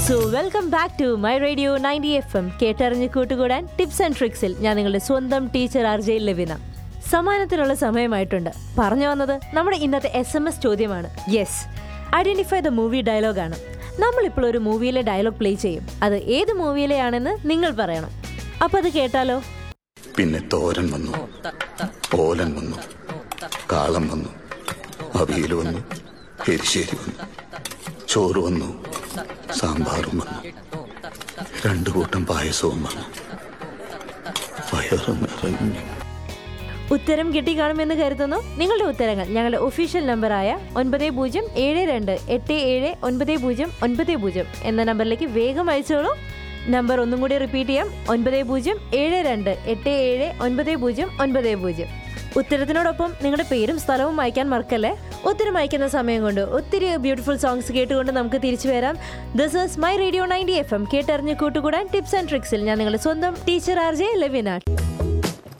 So welcome back to my radio 90 FM. കേട്ടറിഞ്ഞ് കൂട്ടുകൂടാൻ tips and ട്രിക്സിൽ ഞാൻ നിങ്ങളുടെ സ്വന്തം ടീച്ചർ RJ ലവിന. സമ്മാനത്തിനുള്ള സമയമായിട്ടുണ്ട്. പറഞ്ഞു വന്നത് നമ്മുടെ ഇന്നത്തെ SMS ചോദ്യമാണ്. Yes, identify the movie ഡയലോഗാണ്. നമ്മളിപ്പോൾ ഒരു മൂവിയിലെ ഡയലോഗ് പ്ലേ ചെയ്യും. അത് ഏത് മൂവിയിലെയാണെന്ന് നിങ്ങൾ പറയണം. അപ്പോൾ അത് കേട്ടാലോ? പിന്നെ തോരൻ വന്നു, ഓലൻ വന്നു, കാളം വന്നു, അവിയൽ വന്നു, എരിശ്ശേരി വന്നു, ചോറ് വന്നു, സാമ്പാറും വന്നു, 2 കൂട്ടം പായസവും വന്നു, വയറ് നിറഞ്ഞു. ഉത്തരം കിട്ടിക്കാണുമെന്ന് കരുതുന്നു. നിങ്ങളുടെ ഉത്തരങ്ങൾ ഞങ്ങളുടെ ഒഫീഷ്യൽ നമ്പറായ 9072879090 എന്ന നമ്പറിലേക്ക് വേഗം അയച്ചോളൂ. നമ്പർ ഒന്നും കൂടി റിപ്പീറ്റ് ചെയ്യാം, 9072879090. ഉത്തരത്തിനോടൊപ്പം നിങ്ങളുടെ പേരും സ്ഥലവും അയക്കാൻ മറക്കല്ലേ. ഉത്തരം അയക്കുന്ന സമയം കൊണ്ട് ഒത്തിരി ബ്യൂട്ടിഫുൾ സോങ്സ് കേട്ടുകൊണ്ട് നമുക്ക് തിരിച്ചു വരാം. This is my radio 90 FM. കേട്ടറിഞ്ഞ് കൂട്ടുകൂടാൻ ടിപ്സ് ആൻഡ് ട്രിക്സിൽ ഞാൻ നിങ്ങളുടെ സ്വന്തം ടീച്ചർ RJ ലവിന.